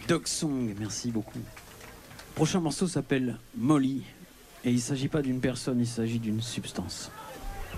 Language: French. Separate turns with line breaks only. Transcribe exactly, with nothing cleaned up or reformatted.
Dog Song, merci beaucoup. Le prochain morceau s'appelle Molly. Et il ne s'agit pas d'une personne, il s'agit d'une substance.